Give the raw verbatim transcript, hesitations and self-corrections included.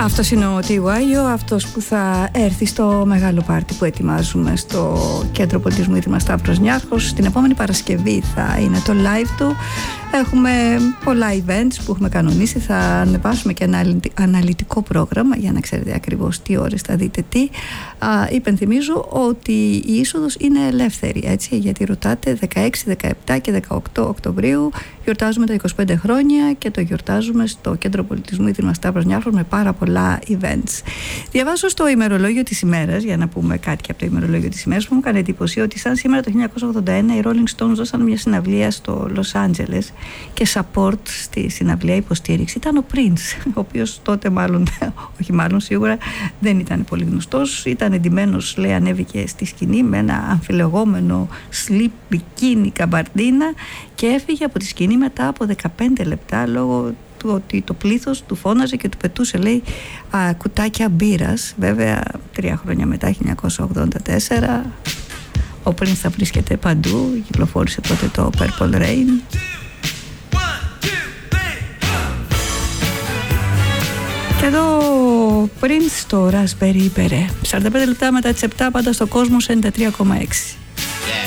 Αυτός είναι ο τι γουάι, αυτός που θα έρθει στο μεγάλο πάρτι που ετοιμάζουμε στο Κέντρο Πολιτισμού Ίδρυμα Σταύρος Νιάρχος. Την επόμενη Παρασκευή θα είναι το live του. Έχουμε πολλά events που έχουμε κανονίσει. Θα ανεβάσουμε και ένα αναλυτικό πρόγραμμα για να ξέρετε ακριβώς τι ώρες θα δείτε τι. Α, υπενθυμίζω ότι η είσοδος είναι ελεύθερη, έτσι, γιατί ρωτάτε. Δεκαέξι, δεκαεπτά και δεκαοκτώ Οκτωβρίου γιορτάζουμε τα είκοσι πέντε χρόνια και το γιορτάζουμε στο Κέντρο Πολιτισμού Ίδρυμα Σταύρος Νιάρχος με πάρα πολλά events. Διαβάζω στο ημερολόγιο της ημέρας, για να πούμε κάτι από το ημερολόγιο της ημέρας, που μου έκανε εντύπωση ότι σαν σήμερα το χίλια εννιακόσια ογδόντα ένα οι Rolling Stones δώσαν μια συναυλία στο Λος Άντζελες και support στη συναυλία υποστήριξη ήταν ο Prince, ο οποίος τότε μάλλον, όχι μάλλον σίγουρα δεν ήταν πολύ γνωστός, ήταν εντυμένος, λέει, ανέβηκε στη σκηνή με ένα αμφιλεγόμενο slip, μπικίνι, καμπαρντίνα και έφυγε από τη σκηνή μετά από δεκαπέντε λεπτά λόγω του ότι το πλήθος του φώναζε και του πετούσε, λέει, α, κουτάκια μπύρας. Βέβαια τρία χρόνια μετά, χίλια εννιακόσια ογδόντα τέσσερα, ο Prince θα βρίσκεται παντού. Κυκλοφόρησε τότε το Purple Rain. Και εδώ ο Prince στο Raspberry Beret. σαράντα πέντε λεπτά μετά τις επτά, πάντα στο Κόσμος ενενήντα τρία κόμμα έξι.